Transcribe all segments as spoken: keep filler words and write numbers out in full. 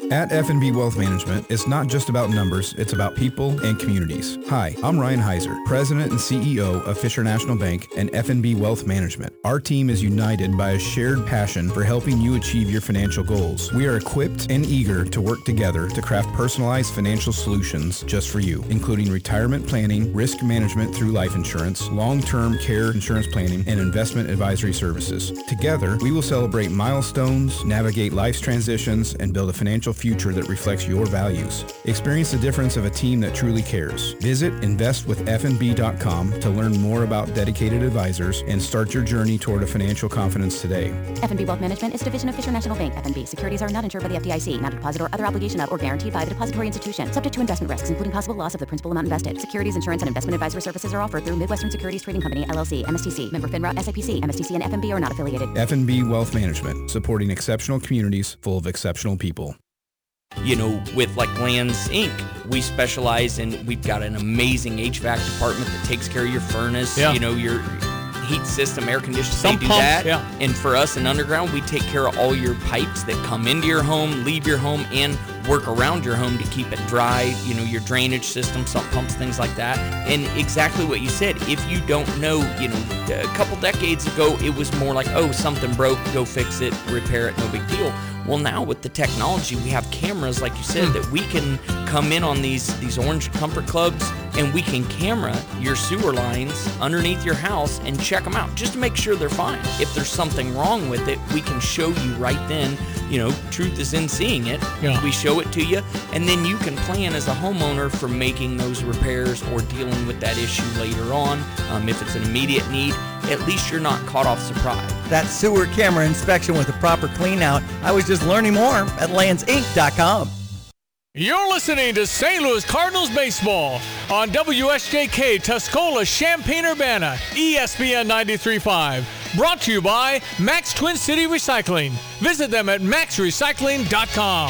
At F and B Wealth Management, it's not just about numbers, it's about people and communities. Hi, I'm Ryan Heiser, President and C E O of Fisher National Bank and F and B Wealth Management. Our team is united by a shared passion for helping you achieve your financial goals. We are equipped and eager to work together to craft personalized financial solutions just for you, including retirement planning, risk management through life insurance, long-term care insurance planning, and investment advisory services. Together, we will celebrate milestones, navigate life's transitions, and build a financial future that reflects your values. Experience the difference of a team that truly cares. Visit invest with f n b dot com to learn more about dedicated advisors and start your journey toward a financial confidence today. F and B Wealth Management is a division of Fisher National Bank. F and B securities are not insured by the F D I C, not a deposit or other obligation of or guaranteed by the depository institution. Subject to investment risks, including possible loss of the principal amount invested. Securities, insurance, and investment advisory services are offered through Midwestern Securities Trading Company, L L C, M S T C, member FINRA, S I P C. M S T C and F and B are not affiliated. F and B Wealth Management, supporting exceptional communities full of exceptional people. You know, with like Lands Incorporated, we specialize in, we've got an amazing H V A C department that takes care of your furnace, yeah. you know, your heat system, air conditioning, Some they do pumps, that. Yeah. And for us in Underground, we take care of all your pipes that come into your home, leave your home, and work around your home to keep it dry, you know, your drainage system, sump pumps, things like that. And exactly what you said, if you don't know, you know, a couple decades ago, it was more like, oh, something broke, go fix it, repair it, no big deal. Well, now with the technology, we have cameras, like you said, that we can come in on these, these Orange Comfort Clubs, and we can camera your sewer lines underneath your house and check them out just to make sure they're fine. If there's something wrong with it, we can show you right then. You know, truth is in seeing it. Yeah. We show it to you, and then you can plan as a homeowner for making those repairs or dealing with that issue later on. Um, if it's an immediate need, at least you're not caught off surprise. That sewer camera inspection with a proper clean out. I was just learning more at lands inc dot com. You're listening to Saint Louis Cardinals baseball on W S J K Tuscola, Champaign-Urbana, E S P N ninety-three point five. Brought to you by Max Twin City Recycling. Visit them at max recycling dot com.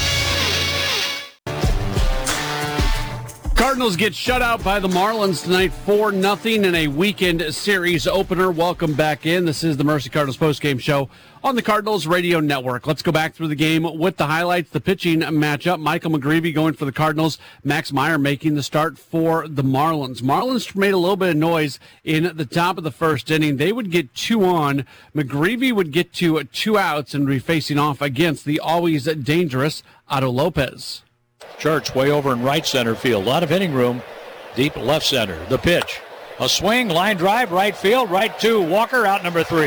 Cardinals get shut out by the Marlins tonight, four nothing in a weekend series opener. Welcome back in. This is the Mercy Cardinals postgame show on the Cardinals Radio Network. Let's go back through the game with the highlights. The pitching matchup, Michael McGreevy going for the Cardinals, Max Meyer making the start for the Marlins. Marlins made a little bit of noise in the top of the first inning. They would get two on. McGreevy would get to two outs and be facing off against the always dangerous Otto Lopez. Church way over in right center field. A lot of hitting room. Deep left center. The pitch. A swing, line drive, right field, right to Walker, out number three.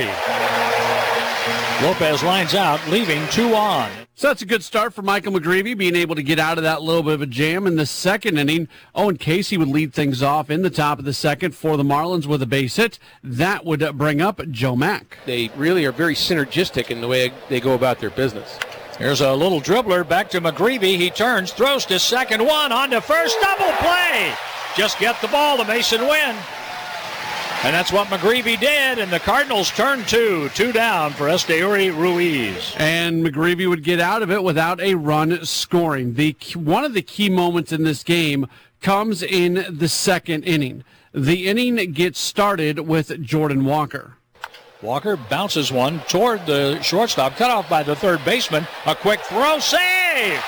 Lopez lines out, leaving two on. So that's a good start for Michael McGreevy, being able to get out of that little bit of a jam in the second inning. Owen Casey would lead things off in the top of the second for the Marlins with a base hit. That would bring up Joe Mack. They really are very synergistic in the way they go about their business. Here's a little dribbler back to McGreevy. He turns, throws to second, one on to first, double play. Just get the ball to Mason Wynn. And that's what McGreevy did, and the Cardinals turn two, two down for Esteury Ruiz. And McGreevy would get out of it without a run scoring. The one of the key moments in this game comes in the second inning. The inning gets started with Jordan Walker. Walker bounces one toward the shortstop, cut off by the third baseman. A quick throw, save!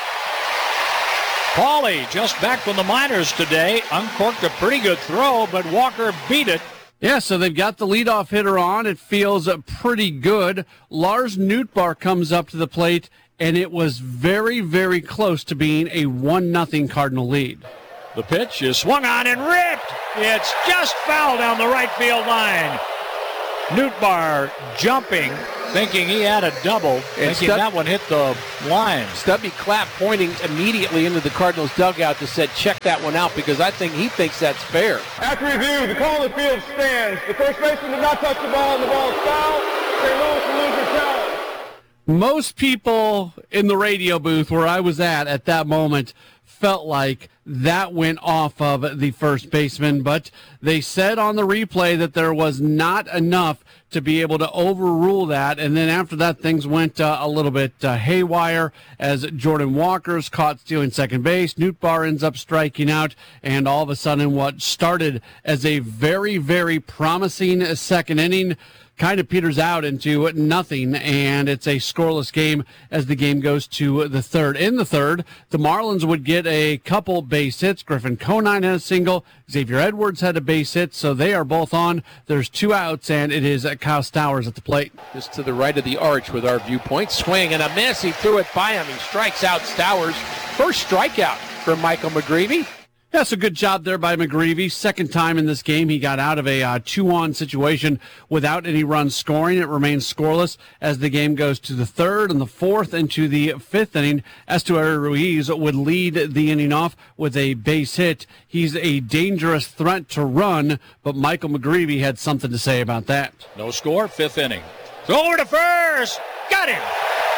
Pauly, just back from the minors today, uncorked a pretty good throw, but Walker beat it. Yeah, so they've got the leadoff hitter on. It feels pretty good. Lars Nootbaar comes up to the plate, and it was very, very close to being a one nothing Cardinal lead. The pitch is swung on and ripped. It's just foul down the right field line. Nootbaar jumping, thinking he had a double, and thinking Step- that one hit the line. Stubby Clapp pointing immediately into the Cardinals dugout to said, check that one out, because I think he thinks that's fair. After review, the call on the field stands. The first baseman did not touch the ball, and the ball is foul. Saint Louis will lose their count. Most people in the radio booth where I was at at that moment felt like that went off of the first baseman, but they said on the replay that there was not enough to be able to overrule that. And then after that, things went uh, a little bit uh, haywire as Jordan Walker's caught stealing second base. Nootbaar ends up striking out, and all of a sudden what started as a very, very promising second inning kind of peters out into nothing, and it's a scoreless game as the game goes to the third. In the third, the Marlins would get a couple base hits. Griffin Conine had a single. Xavier Edwards had a base hit, so they are both on. There's two outs, and it is Kyle Stowers at the plate. Just to the right of the arch with our viewpoint. Swing and a miss. He threw it by him. He strikes out Stowers. First strikeout for Michael McGreevy. That's a good job there by McGreevy. Second time in this game he got out of a uh, two-on situation without any runs scoring. It remains scoreless as the game goes to the third and the fourth and to the fifth inning. Estuary Ruiz would lead the inning off with a base hit. He's a dangerous threat to run, but Michael McGreevy had something to say about that. No score, fifth inning. Throw over to first. Got him.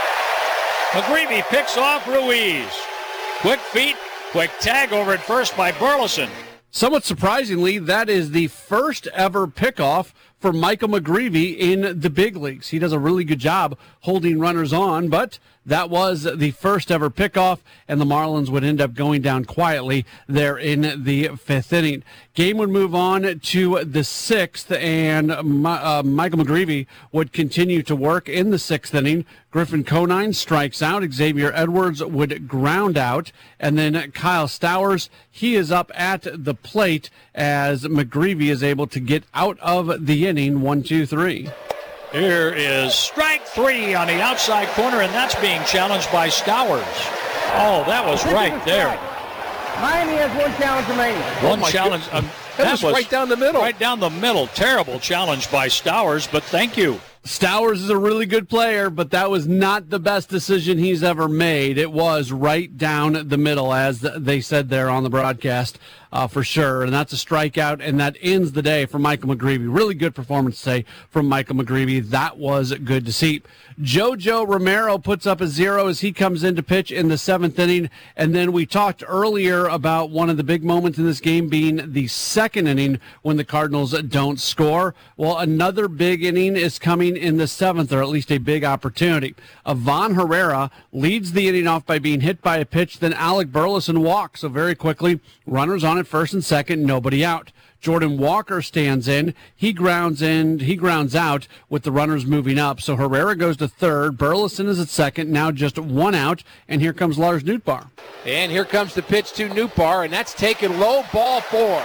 McGreevy picks off Ruiz. Quick feet. Quick tag over at first by Burleson. Somewhat surprisingly, that is the first ever pickoff for Michael McGreevy in the big leagues. He does a really good job holding runners on, but that was the first ever pickoff, and the Marlins would end up going down quietly there in the fifth inning. Game would move on to the sixth, and uh, Michael McGreevy would continue to work in the sixth inning. Griffin Conine strikes out. Xavier Edwards would ground out. And then Kyle Stowers, he is up at the plate as McGreevy is able to get out of the inning. One, two, three. Here is strike three on the outside corner, and that's being challenged by Stowers. Oh, that was right there. Miami has one challenge remaining. One Oh, challenge. Um, That, was, right down the middle. Right down the middle. Terrible challenge by Stowers, but thank you. Stowers is a really good player, but that was not the best decision he's ever made. It was right down the middle, as they said there on the broadcast, uh, for sure. And that's a strikeout, and that ends the day for Michael McGreevy. Really good performance today from Michael McGreevy. That was good to see. JoJo Romero puts up a zero as he comes in to pitch in the seventh inning. And then we talked earlier about one of the big moments in this game being the second inning when the Cardinals don't score. Well, another big inning is coming in the seventh, or at least a big opportunity. Ivan Herrera leads the inning off by being hit by a pitch. Then Alec Burleson walks. So very quickly, runners on at first and second, nobody out. Jordan Walker stands in. He grounds in. He grounds out with the runners moving up. So Herrera goes to third. Burleson is at second. Now just one out. And here comes Lars Nootbaar. And here comes the pitch to Nootbaar, and that's taken low, ball four.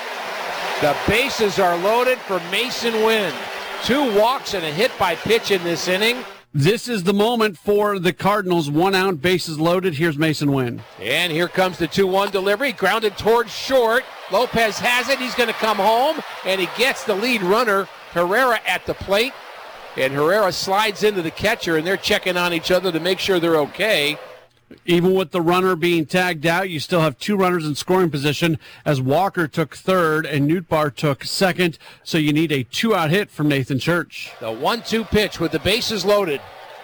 The bases are loaded for Mason Wynn. Two walks and a hit by pitch in this inning. This is the moment for the Cardinals. One out, bases loaded. Here's Mason Wynn. And here comes the two one delivery, grounded towards short. Lopez has it. He's going to come home, and he gets the lead runner, Herrera, at the plate. And Herrera slides into the catcher, and they're checking on each other to make sure they're okay. Even with the runner being tagged out, you still have two runners in scoring position as Walker took third and Nootbaar took second. So you need a two-out hit from Nathan Church. The one two pitch with the bases loaded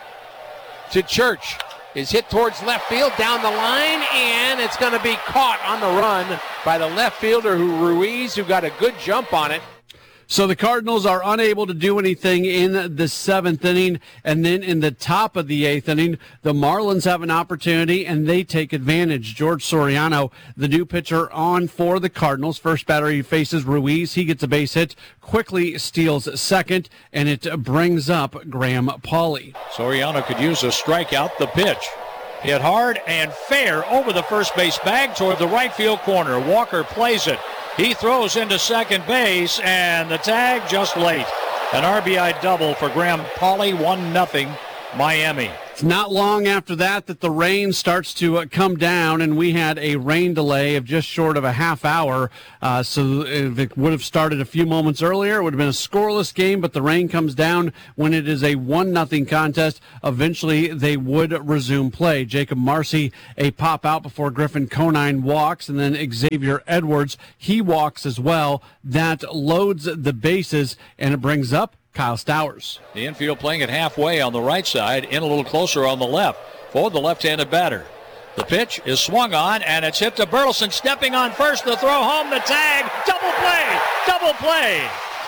to Church is hit towards left field, down the line, and it's going to be caught on the run by the left fielder, who Ruiz, who got a good jump on it. So the Cardinals are unable to do anything in the seventh inning, and then in the top of the eighth inning, the Marlins have an opportunity, and they take advantage. George Soriano, the new pitcher on for the Cardinals. First batter he faces Ruiz. He gets a base hit, quickly steals second, and it brings up Graham Pauley. Soriano could use a strikeout. The pitch hit hard and fair over the first base bag toward the right field corner. Walker plays it. He throws into second base, and the tag just late. An R B I double for Graham Pauley, one nothing Miami. It's not long after that that the rain starts to uh, come down, and we had a rain delay of just short of a half hour. Uh, so if it would have started a few moments earlier, it would have been a scoreless game, but the rain comes down when it is a one nothing contest. Eventually, they would resume play. Jacob Marcy, a pop out before Griffin Conine walks, and then Xavier Edwards, he walks as well. That loads the bases, and it brings up Kyle Stowers. The infield playing it halfway on the right side, in a little closer on the left for the left-handed batter. The pitch is swung on, and it's hit to Burleson, stepping on first, the throw home, the tag, double play, double play.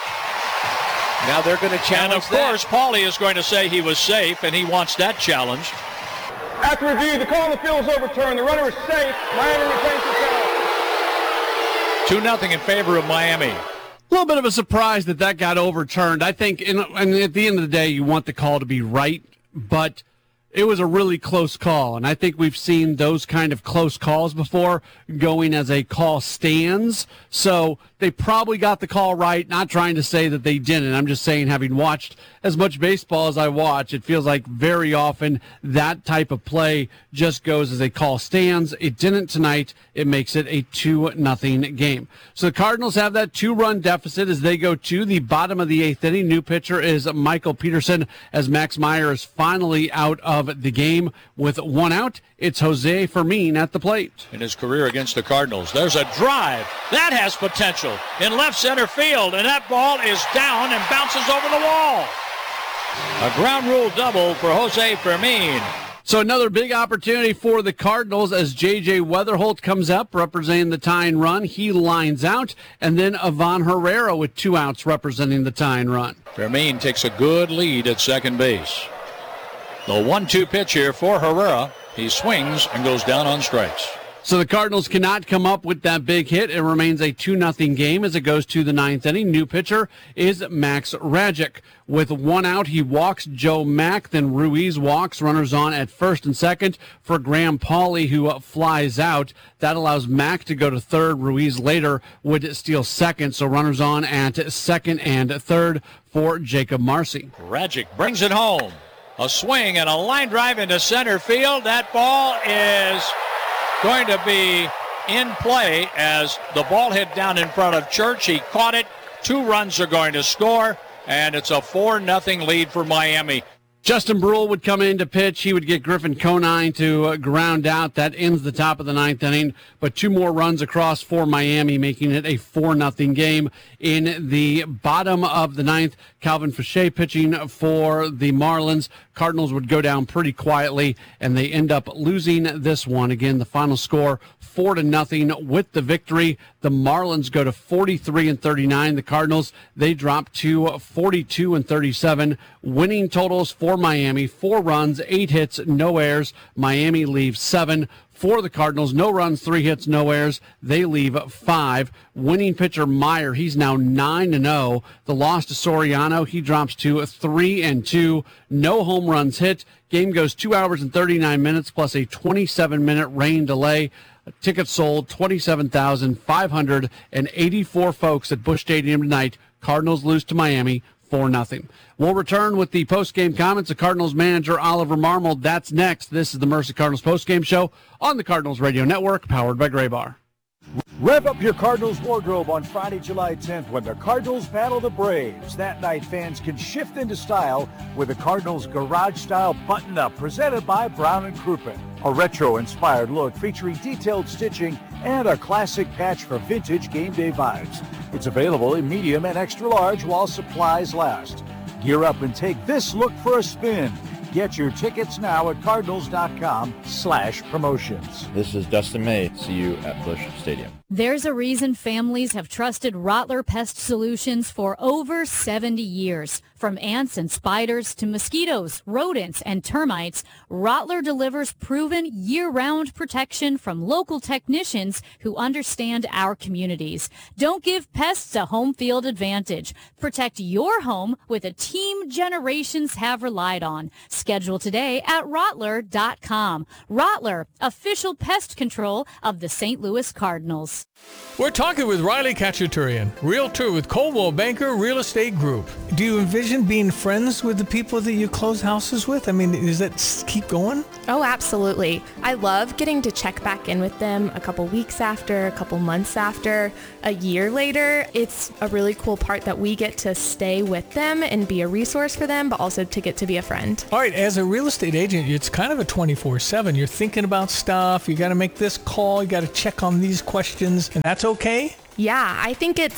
Now they're going to challenge And of that. course, Paulie is going to say he was safe, and he wants that challenge. After review, the call on the field is overturned. The runner is safe. Miami retains the challenge. two nothing in favor of Miami. A little bit of a surprise that that got overturned. I think, in, and at the end of the day, you want the call to be right, but it was a really close call, and I think we've seen those kind of close calls before going as a call stands. So they probably got the call right, not trying to say that they didn't. I'm just saying, having watched as much baseball as I watch, it feels like very often that type of play just goes as a call stands. It didn't tonight. It makes it a two nothing game. So the Cardinals have that two-run deficit as they go to the bottom of the eighth inning. New pitcher is Michael Peterson as Max Meyer is finally out of the game. With one out, it's Jose Fermin at the plate. In his career against the Cardinals, there's a drive. That has potential in left center field, and that ball is down and bounces over the wall. A ground rule double for Jose Fermin. So another big opportunity for the Cardinals as J J Weatherholt comes up representing the tying run. He lines out, and then Ivan Herrera with two outs representing the tying run. Fermin takes a good lead at second base. The one two pitch here for Herrera. He swings and goes down on strikes. So the Cardinals cannot come up with that big hit. It remains a two nothing game as it goes to the ninth inning. New pitcher is Max Rajic. With one out, he walks Joe Mack. Then Ruiz walks. Runners on at first and second for Graham Pauley, who flies out. That allows Mack to go to third. Ruiz later would steal second. So runners on at second and third for Jacob Marcy. Rajic brings it home. A swing and a line drive into center field. That ball is going to be in play as the ball hit down in front of Church. He caught it. Two runs are going to score, and it's a four nothing lead for Miami. Justin Brule would come in to pitch. He would get Griffin Conine to uh, ground out. That ends the top of the ninth inning. But two more runs across for Miami, making it a four nothing game. In the bottom of the ninth, Calvin Fouché pitching for the Marlins. Cardinals would go down pretty quietly, and they end up losing this one. Again, the final score, four to nothing with the victory. The Marlins go to forty-three and thirty-nine. The Cardinals, they drop to forty-two and thirty-seven. Winning totals for Miami, four runs, eight hits, no errors. Miami leaves seven. For the Cardinals, no runs, three hits, no errors. They leave five. Winning pitcher Meyer, he's now nine and oh. The loss to Soriano, he drops to three and two. No home runs hit. Game goes two hours and thirty-nine minutes plus a twenty-seven minute rain delay. Tickets sold twenty-seven thousand five hundred eighty-four folks at Busch Stadium tonight. Cardinals lose to Miami four nothing. We'll return with the post-game comments of Cardinals manager Oliver Marmol. That's next. This is the Mercy Cardinals post-game show on the Cardinals Radio Network, powered by Graybar. Rev up your Cardinals wardrobe on Friday, July tenth when the Cardinals battle the Braves. That night, fans can shift into style with the Cardinals garage-style button-up presented by Brown and Crouppen. A retro-inspired look featuring detailed stitching and a classic patch for vintage game day vibes. It's available in medium and extra large while supplies last. Gear up and take this look for a spin. Get your tickets now at cardinals.com slash promotions. This is Dustin May. See you at Busch Stadium. There's a reason families have trusted Rottler Pest Solutions for over seventy years. From ants and spiders to mosquitoes, rodents, and termites, Rottler delivers proven year-round protection from local technicians who understand our communities. Don't give pests a home field advantage. Protect your home with a team generations have relied on. Schedule today at Rottler dot com. Rottler, official pest control of the Saint Louis Cardinals. We're talking with Riley Kachaturian, realtor with Coldwell Banker Real Estate Group. Do you envision being friends with the people that you close houses with? I mean, does that keep going? Oh, absolutely. I love getting to check back in with them a couple weeks after, a couple months after, a year later. It's a really cool part that we get to stay with them and be a resource for them, but also to get to be a friend. All right, as a real estate agent, it's kind of a twenty-four seven. You're thinking about stuff. You got to make this call. You got to check on these questions, and that's okay? Yeah, I think it's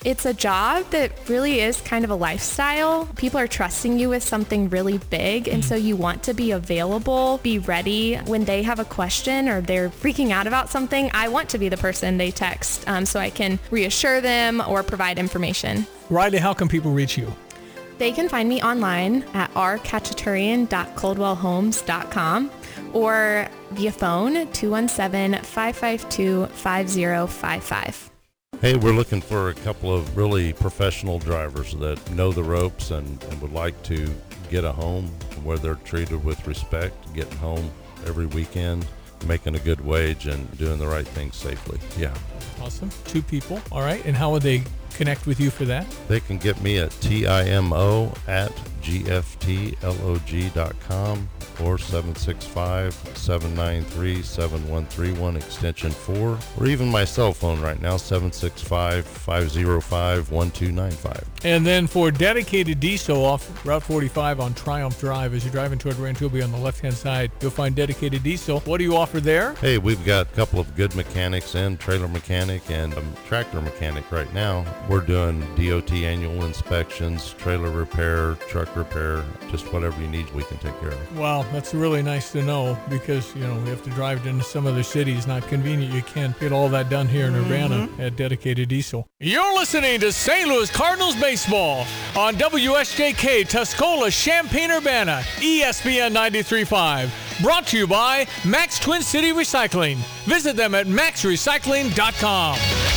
It's a job that really is kind of a lifestyle. People are trusting you with something really big, and so you want to be available, be ready when they have a question or they're freaking out about something. I want to be the person they text um, so I can reassure them or provide information. Riley, how can people reach you? They can find me online at r kachaturian dot coldwell homes dot com or via phone two one seven, five five two, five zero five five. Hey, we're looking for a couple of really professional drivers that know the ropes and, and would like to get a home where they're treated with respect, getting home every weekend, making a good wage, and doing the right thing safely. Yeah. Awesome. Two people. All right. And how would they connect with you for that? They can get me at timo at g f t log dot com or seven six five, seven nine three, seven one three one extension four, or even my cell phone right now, seven six five, five zero five, one two nine five. And then for dedicated diesel off Route forty-five on Triumph Drive, as you're driving toward Rancho Bay on the left-hand side, you'll find dedicated diesel. What do you offer there? Hey, we've got a couple of good mechanics in, trailer mechanic and a tractor mechanic right now. We're doing D O T annual inspections, trailer repair, truck repair, just whatever you need, we can take care of. Wow, that's really nice to know because, you know, we have to drive into some other cities. Not convenient. You can't get all that done here in Urbana mm-hmm. at dedicated diesel. You're listening to Saint Louis Cardinals baseball on W S J K Tuscola, Champaign-Urbana, E S P N ninety-three point five. Brought to you by Max Twin City Recycling. Visit them at max recycling dot com.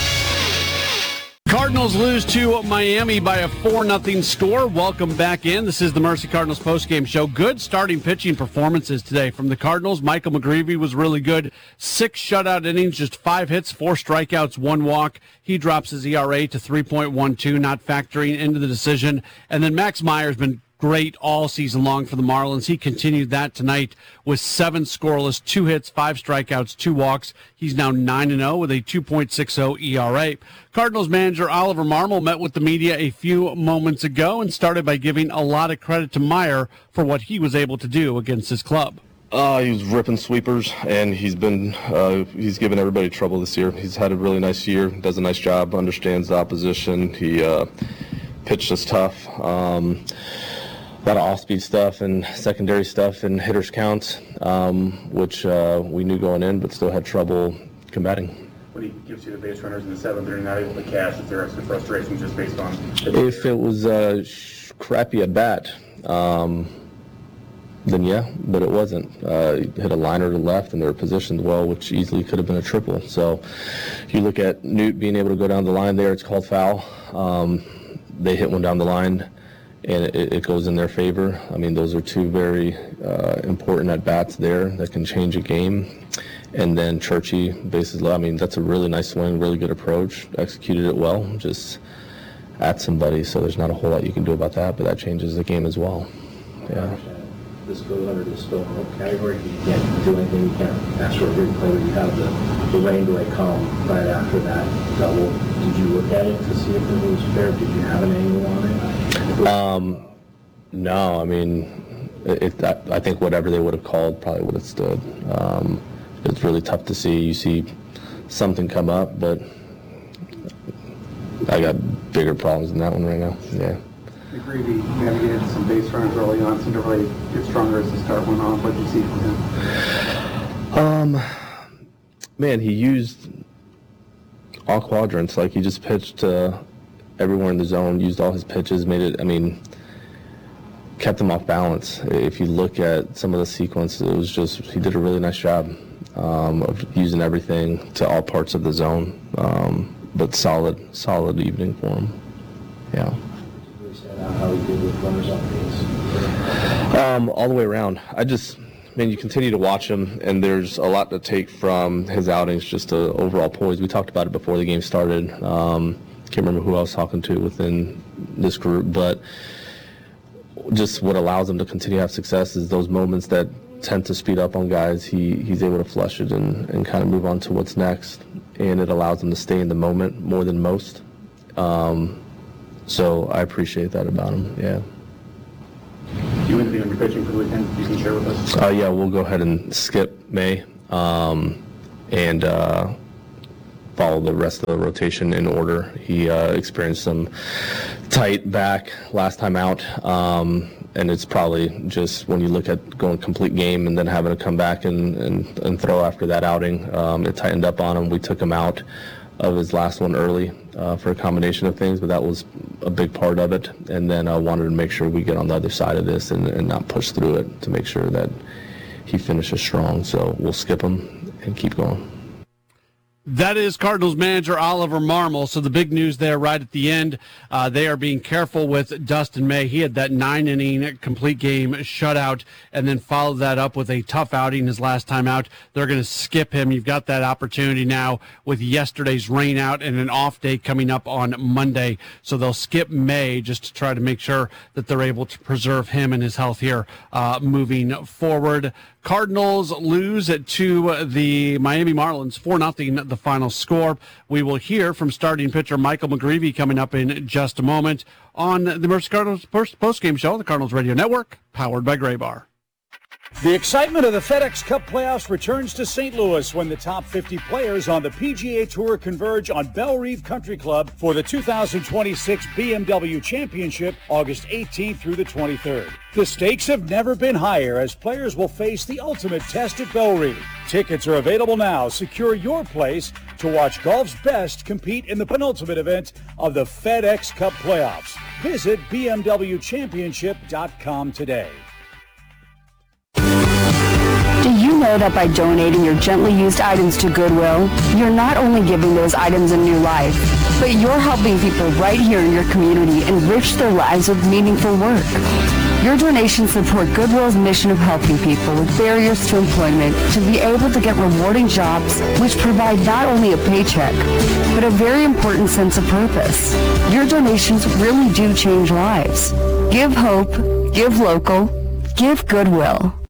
Cardinals lose to Miami by a four nothing score. Welcome back in. This is the Mercy Cardinals postgame show. Good starting pitching performances today from the Cardinals. Michael McGreevy was really good. Six shutout innings, just five hits, four strikeouts, one walk. He drops his E R A to three point one two, not factoring into the decision. And then Max Meyer's been great all season long for the Marlins. He continued that tonight with seven scoreless, two hits, five strikeouts, two walks. He's now nine and oh with a two point six oh E R A. Cardinals manager Oliver Marmol met with the media a few moments ago and started by giving a lot of credit to Meyer for what he was able to do against his club. Uh, he was ripping sweepers, and he's been uh, he's given everybody trouble this year. He's had a really nice year, does a nice job, understands the opposition. He uh, pitched us tough. Um, A lot of off-speed stuff and secondary stuff and hitters counts, um, which uh, we knew going in, but still had trouble combating. When he gives you the base runners in the seventh, they're not able to cash. Is there extra frustration just based on? If it was a uh, crappy at bat, um, then yeah, but it wasn't. Uh, he hit a liner to left, and they were positioned well, which easily could have been a triple. So, if you look at Newt being able to go down the line there, it's called foul. Um, they hit one down the line, and it, it goes in their favor. I mean, those are two very uh, important at-bats there that can change a game. And then Churchy, bases low. I mean, that's a really nice swing, really good approach. Executed it well, just at somebody. So there's not a whole lot you can do about that, but that changes the game as well. Yeah. This goes under the still hope category. You can't do anything. You can't ask for a replay. You have the, the rainbow come right after that double. Did you look at it to see if it was fair? Did you have an angle on it? Um, no, I mean, it, I, I think whatever they would have called probably would have stood. Um, it's really tough to see. You see something come up, but I got bigger problems than that one right now. Yeah. McGreevy navigated some base runners early on, seemed to really get stronger as the start went on. What did you see from him? Um, man, he used all quadrants. Like, he just pitched uh, everywhere in the zone, used all his pitches, made it, I mean, kept them off balance. If you look at some of the sequence, it was just, he did a really nice job um, of using everything to all parts of the zone. Um, but solid, solid evening for him. Yeah. How he did with runners on base? Um, all the way around. I just, I mean, you continue to watch him, and there's a lot to take from his outings, just the overall poise. We talked about it before the game started. Um, can't remember who I was talking to within this group, but just what allows him to continue to have success is those moments that tend to speed up on guys. He he's able to flush it and, and kind of move on to what's next, and it allows him to stay in the moment more than most. Um, So I appreciate that about him, yeah. Do you anything on your pitching for the weekend you can share with us? Uh, yeah, we'll go ahead and skip May. Um, and uh, follow the rest of the rotation in order. He uh, experienced some tight back last time out, um, and it's probably just when you look at going complete game and then having to come back and, and, and throw after that outing, um, it tightened up on him. We took him out of his last one early uh, for a combination of things, but that was a big part of it. And then I wanted to make sure we get on the other side of this and, and not push through it to make sure that he finishes strong. So we'll skip him and keep going. That is Cardinals manager Oliver Marmol. So the big news there right at the end, uh, they are being careful with Dustin May. He had that nine-inning complete game shutout and then followed that up with a tough outing his last time out. They're going to skip him. You've got that opportunity now with yesterday's rain out and an off day coming up on Monday. So they'll skip May just to try to make sure that they're able to preserve him and his health here uh, moving forward. Cardinals lose to the Miami Marlins, four nothing the final score. We will hear from starting pitcher Michael McGreevy coming up in just a moment on the Mercy Cardinals post-game show on the Cardinals Radio Network, powered by Gray Bar. The excitement of the FedEx Cup playoffs returns to Saint Louis when the top fifty players on the P G A Tour converge on Bellerive Country Club for the two thousand twenty-six B M W Championship, August eighteenth through the twenty-third. The stakes have never been higher as players will face the ultimate test at Bellerive. Tickets are available now. Secure your place to watch golf's best compete in the penultimate event of the FedEx Cup playoffs. Visit B M W championship dot com today. Do you know that by donating your gently used items to Goodwill, you're not only giving those items a new life, but you're helping people right here in your community enrich their lives with meaningful work. Your donations support Goodwill's mission of helping people with barriers to employment to be able to get rewarding jobs which provide not only a paycheck, but a very important sense of purpose. Your donations really do change lives. Give hope, give local, give Goodwill.